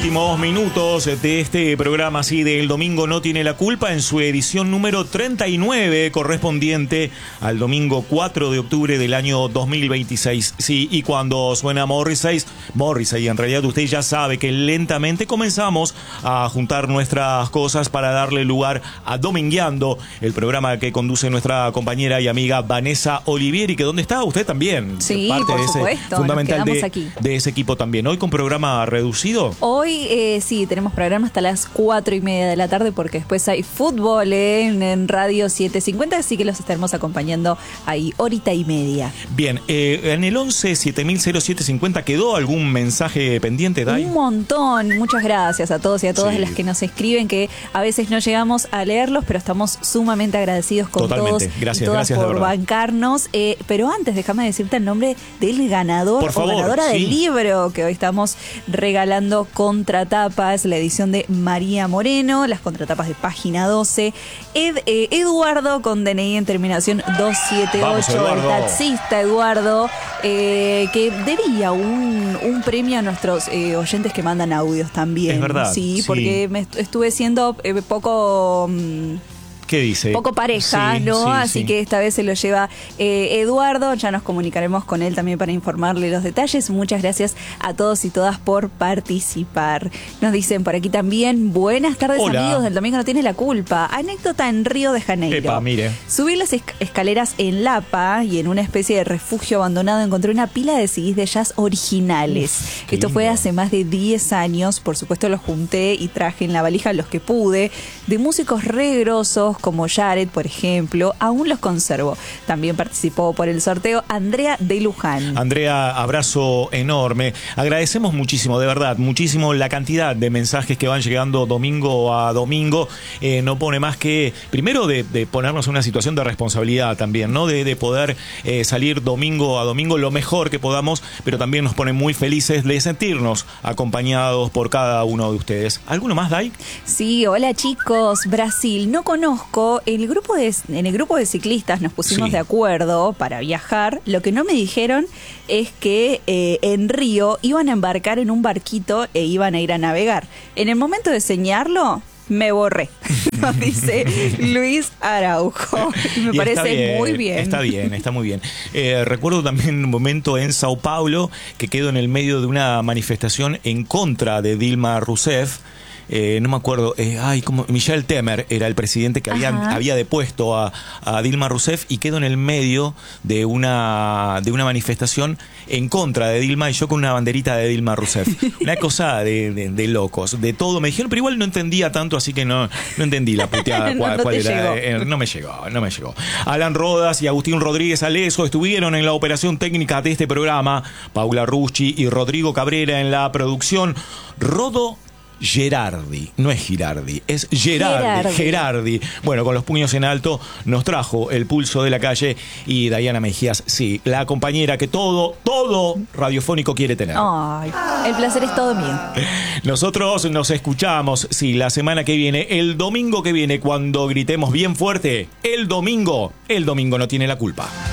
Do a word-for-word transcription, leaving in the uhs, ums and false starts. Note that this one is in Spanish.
últimos minutos de este programa, sí, del Domingo No Tiene la Culpa, en su edición número treinta y nueve, correspondiente al domingo cuatro de octubre del año dos mil veintiséis. Sí, y cuando suena Morrissey, Morrissey, en realidad usted ya sabe que lentamente comenzamos a juntar nuestras cosas para darle lugar a Domingueando, el programa que conduce nuestra compañera y amiga Vanessa Olivieri, que ¿dónde está? Usted también. Sí, parte por de ese, supuesto, fundamental nos quedamos de, aquí. de ese equipo también. Hoy con programa reducido. Hoy eh, sí, tenemos programa hasta las cuatro y media de la tarde porque después hay fútbol eh, en, en Radio setecientos cincuenta, así que los estaremos acompañando ahí horita y media. Bien, eh, en el once siete mil siete cincuenta ¿quedó algún mensaje pendiente, Dai? Un montón, muchas gracias a todos y a todas Sí. las que nos escriben, que a veces no llegamos a leerlos, pero estamos sumamente agradecidos con Totalmente. todos Gracias, y todas gracias, de por verdad. bancarnos. Eh, pero antes, déjame decirte el nombre del ganador Por favor, o ganadora sí. del libro que hoy estamos regalando, Contratapas, la edición de María Moreno, las contratapas de página doce. Ed, eh, Eduardo, con D N I en terminación dos siete Vamos, ocho, el Eduardo. taxista Eduardo, eh, que debía un, un premio a nuestros eh, oyentes que mandan audios también. Es verdad, Sí, sí. porque me est- estuve siendo eh, poco... mm, ¿Qué dice? poco pareja, Sí, ¿no? sí, Así sí. que esta vez se lo lleva eh, Eduardo. Ya nos comunicaremos con él también para informarle los detalles. Muchas gracias a todos y todas por participar. Nos dicen por aquí también: buenas tardes, Hola. amigos del Domingo No Tiene la Culpa. Anécdota en Río de Janeiro. Epa, mire. Subí las esc- escaleras en Lapa y en una especie de refugio abandonado encontré una pila de C Ds de jazz originales. Uf, qué Esto fue lindo. hace más de diez años. Por supuesto los junté y traje en la valija los que pude. De músicos re grosos como Jared, por ejemplo, aún los conservo. También participó por el sorteo Andrea de Luján. Andrea, abrazo enorme. Agradecemos muchísimo, de verdad, muchísimo la cantidad de mensajes que van llegando domingo a domingo. Eh, no pone más que, primero, de, de ponernos en una situación de responsabilidad también, ¿no? De, de poder eh, salir domingo a domingo lo mejor que podamos, pero también nos pone muy felices de sentirnos acompañados por cada uno de ustedes. ¿Alguno más, Dai? Sí, hola chicos, Brasil. No conozco, el grupo de, en el grupo de ciclistas nos pusimos Sí. de acuerdo para viajar. Lo que no me dijeron es que eh, en Río iban a embarcar en un barquito e iban a ir a navegar. En el momento de señalarlo, me borré, nos dice Luis Araujo. Y me Y parece está bien, muy bien. Está bien, está muy bien. Eh, recuerdo también un momento en Sao Paulo que quedo en el medio de una manifestación en contra de Dilma Rousseff. Eh, no me acuerdo, eh, ay, como Michel Temer era el presidente que había, Ajá. había depuesto a, a Dilma Rousseff, y quedo en el medio de una de una manifestación en contra de Dilma y yo con una banderita de Dilma Rousseff. Una cosa de, de, de locos, de todo me dijeron, pero igual no entendía tanto, así que no, no entendí la puteada. No, cuál, no cuál te era. llegó. Eh, no me llegó, no me llegó. Alan Rodas y Agustín Rodríguez Aleso estuvieron en la operación técnica de este programa. Paula Ruschi y Rodrigo Cabrera en la producción. Rodo Gerardi, no es Girardi, es Gerardi, Gerardi. Gerardi. Bueno, con los puños en alto nos trajo el pulso de la calle, y Dayana Mejías, sí, la compañera que todo, todo radiofónico quiere tener. Ay, el placer es todo mío. Nosotros nos escuchamos, sí, la semana que viene, el domingo que viene, cuando gritemos bien fuerte: el domingo, el domingo no tiene la culpa.